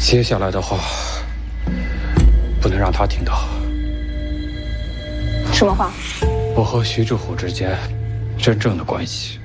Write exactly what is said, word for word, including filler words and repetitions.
接下来的话，不能让他听到。 什么话？ 我和徐志虎之间真正的关系。